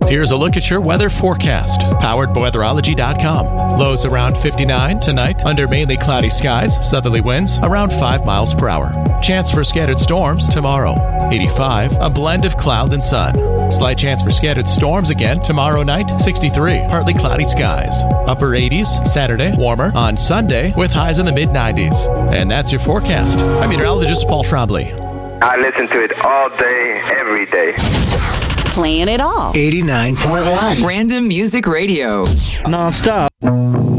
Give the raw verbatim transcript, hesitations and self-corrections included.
Here's a look at your weather forecast, powered by weatherology dot com. Lows around fifty-nine tonight, under mainly cloudy skies, southerly winds around five miles per hour. Chance for scattered storms tomorrow. eighty-five, a blend of clouds and sun. Slight chance for scattered storms again tomorrow night, sixty-three, partly cloudy skies. Upper eighties, Saturday, warmer on Sunday with highs in the mid nineties. And that's your forecast. I'm meteorologist Paul Trombley. I listen to it all day, every day. Playing it all. eighty-nine point one. Random Music Radio. Non-stop.